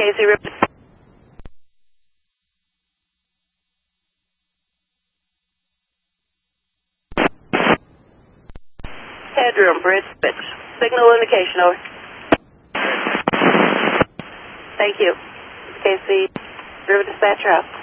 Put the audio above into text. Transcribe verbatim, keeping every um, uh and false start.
K C River. Headroom, bridge switch. Signal indication, over. Thank you. K C River Dispatcher out.